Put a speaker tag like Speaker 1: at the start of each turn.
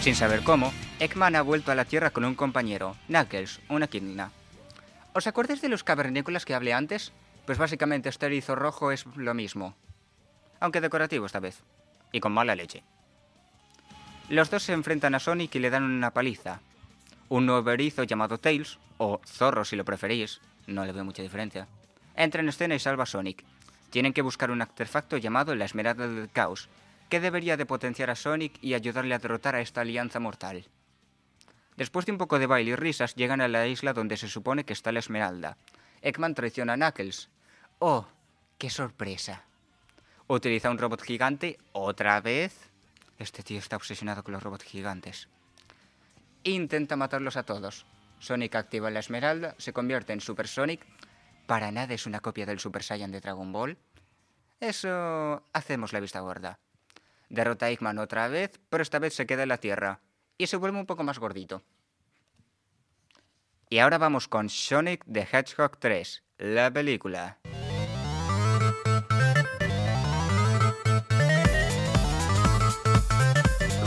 Speaker 1: Sin saber cómo, Eggman ha vuelto a la Tierra con un compañero, Knuckles, una equidna. ¿Os acordáis de los cavernícolas que hablé antes? Pues básicamente este erizo rojo es lo mismo. Aunque decorativo esta vez. Y con mala leche. Los dos se enfrentan a Sonic y le dan una paliza. Un nuevo erizo llamado Tails, o Zorro si lo preferís, no le veo mucha diferencia, entra en escena y salva a Sonic. Tienen que buscar un artefacto llamado la Esmeralda del Caos, que debería de potenciar a Sonic y ayudarle a derrotar a esta alianza mortal. Después de un poco de baile y risas, llegan a la isla donde se supone que está la Esmeralda. Eggman traiciona a Knuckles. ¡Oh, qué sorpresa! Utiliza un robot gigante, ¿otra vez? Este tío está obsesionado con los robots gigantes. Intenta matarlos a todos. Sonic activa la Esmeralda, se convierte en Super Sonic. Para nada es una copia del Super Saiyan de Dragon Ball. Eso... hacemos la vista gorda. Derrota a Eggman otra vez, pero esta vez se queda en la Tierra. Y se vuelve un poco más gordito. Y ahora vamos con Sonic the Hedgehog 3, la película.